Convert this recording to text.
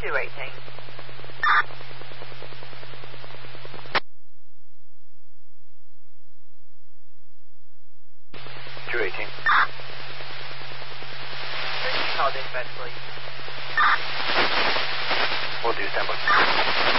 218. 218. Call dispatch, please. Will do, stand by.